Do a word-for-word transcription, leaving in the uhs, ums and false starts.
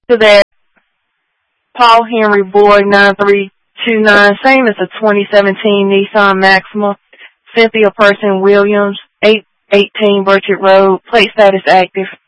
To that, Paul Henry Boyd nine three two nine, same as a twenty seventeen Nissan Maxima. Cynthia Person Williams, eight eighteen Burchett Road, plate status active.